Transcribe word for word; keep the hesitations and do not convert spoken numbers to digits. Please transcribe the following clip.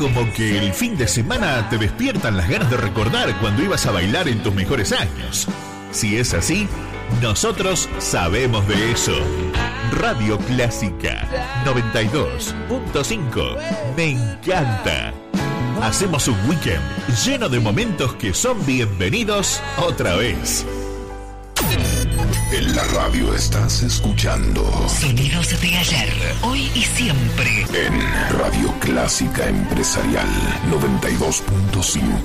como que el fin de semana te despiertan las ganas de recordar cuando ibas a bailar en tus mejores años. Si es así, nosotros sabemos de eso. Radio Clásica noventa y dos punto cinco. Me encanta. Hacemos un weekend lleno de momentos que son bienvenidos otra vez. En la radio estás escuchando Sonidos de ayer, hoy y siempre. En Radio Clásica Empresarial noventa y dos punto cinco.